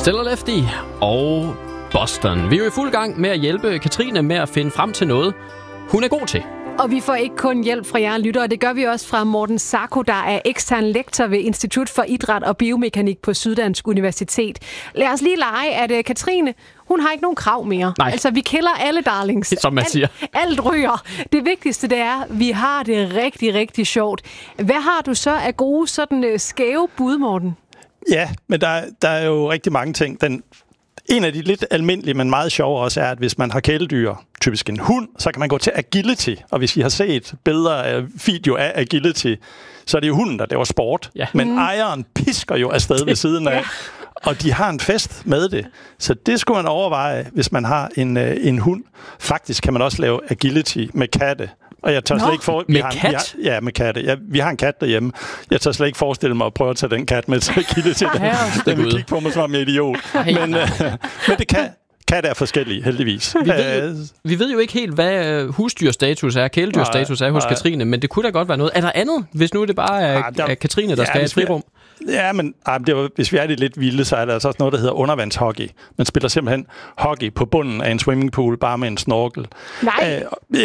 Stellar Lefty og Boston. Vi er jo i fuld gang med at hjælpe Katrine med at finde frem til noget, hun er god til. Og vi får ikke kun hjælp fra jer lyttere, det gør vi også fra Morten Sacco, der er ekstern lektor ved Institut for Idræt og Biomekanik på Syddansk Universitet. Lad os lige lege, at Katrine, hun har ikke nogen krav mere. Nej. Altså, vi kælder alle darlings. Som man siger. Alt ryger. Det vigtigste, det er, at vi har det rigtig, rigtig sjovt. Hvad har du så af gode, sådan skæve bud, Morten? Ja, men der er jo rigtig mange ting. En af de lidt almindelige, men meget sjove også, er, at hvis man har kæledyr, typisk en hund, så kan man gå til agility. Og hvis I har set billeder af video af agility, så er det jo hunden, der laver sport. Ja. Men ejeren pisker jo afsted ved siden af. Og de har en fest med det. Så det skulle man overveje, hvis man har en hund. Faktisk kan man også lave agility med katte. Og jeg tør slet ikke med katte. Ja, vi har en kat derhjemme. Jeg tør slet ikke forestille mig at prøve at tage den kat med til agility. Den vil kigge på mig som om jeg er idiot. Men det kan. Katte er forskellige, heldigvis. Vi ved jo ikke helt, hvad husdyrstatus er, kæledyrstatus er hos Katrine, men det kunne da godt være noget. Er der andet, hvis nu det bare er Katrine, der skal have et frirum? Ja, men hvis vi er det lidt vilde, så er der altså også noget, der hedder undervandshockey. Man spiller simpelthen hockey på bunden af en swimmingpool, bare med en snorkel. Nej!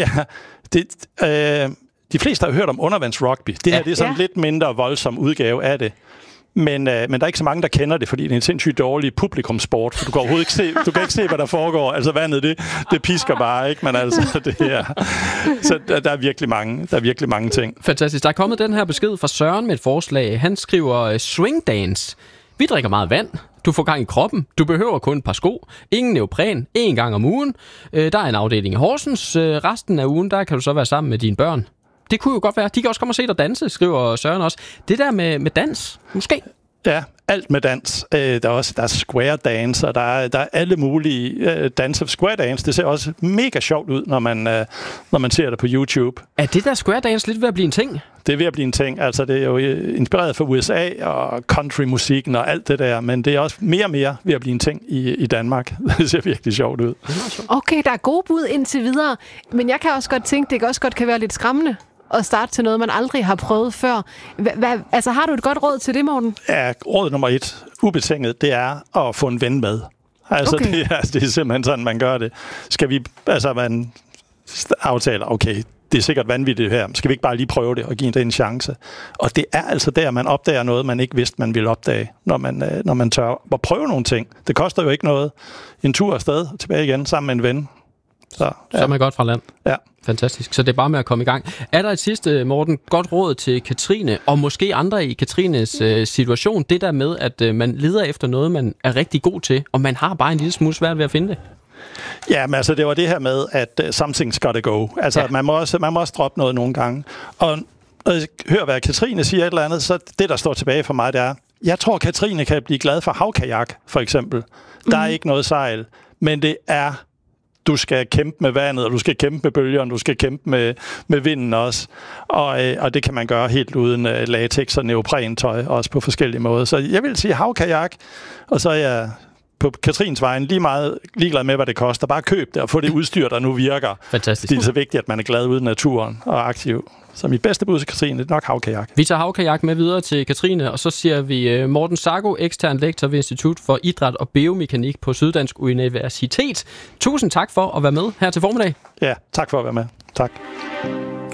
De fleste har hørt om undervandsrugby. Det her det er sådan en lidt mindre voldsom udgave af det. Men der er ikke så mange, der kender det, fordi det er en sindssygt dårlig publikumsport, for du kan overhovedet ikke se, hvad der foregår. Altså vandet, det pisker bare, ikke? Men altså, det her. Så der er virkelig mange ting. Fantastisk. Der er kommet den her besked fra Søren med et forslag. Han skriver, swing dance. Vi drikker meget vand. Du får gang i kroppen. Du behøver kun et par sko. Ingen neopren. 1 gang om ugen. Der er en afdeling i Horsens. Resten af ugen, der kan du så være sammen med dine børn. Det kunne jo godt være. De kan også komme og se dig danse, skriver Søren også. Det der med dans, måske? Ja, alt med dans. Der er square dance, og der er alle mulige danser. Square dance, det ser også mega sjovt ud, når man ser det på YouTube. Er det der square dance lidt ved at blive en ting? Det er ved at blive en ting. Altså, det er jo inspireret fra USA og countrymusikken og alt det der, men det er også mere og mere ved at blive en ting i Danmark. Det ser virkelig sjovt ud. Okay, der er gode bud indtil videre, men jeg kan også godt tænke, det også godt kan være lidt skræmmende at starte til noget, man aldrig har prøvet før. Altså, har du et godt råd til det, Morten? Ja, råd nummer 1, ubetinget, det er at få en ven med. Altså, okay. Det er simpelthen sådan, man gør det. Man aftaler, okay, det er sikkert vanvittigt her. Skal vi ikke bare lige prøve det og give det en chance? Og det er altså der, man opdager noget, man ikke vidste, man ville opdage, når man tør at prøve nogle ting. Det koster jo ikke noget. En tur afsted, tilbage igen, sammen med en ven. Så er man godt fra land. Ja. Fantastisk. Så det er bare med at komme i gang. Er der et sidste, Morten, godt råd til Katrine, og måske andre i Katrines situation, det der med, at man leder efter noget, man er rigtig god til, og man har bare en lille smule svært ved at finde det? Ja, men altså det var det her med, at something's gotta go. Altså man må også droppe noget nogle gange. Og hør, hvad Katrine siger et eller andet, så det, der står tilbage for mig, det er, jeg tror, Katrine kan blive glad for havkajak, for eksempel. Der er ikke noget sejl, men det er du skal kæmpe med vandet, og du skal kæmpe med bølgerne, du skal kæmpe med vinden også. Og det kan man gøre helt uden latex og neoprentøj, også på forskellige måder. Så jeg vil sige havkajak, og så er jeg på Katrins vejen ligeglad med, hvad det koster. Bare køb det og få det udstyr, der nu virker. Fantastisk. Det er så vigtigt, at man er glad ude i naturen og aktiv. Så mit bedste bud til Katrine, det er nok havkajak. Vi tager havkajak med videre til Katrine, og så siger vi Morten Sacco, ekstern lektor ved Institut for Idræt og Biomekanik på Syddansk Universitet. Tusind tak for at være med her til formiddag. Ja, tak for at være med. Tak.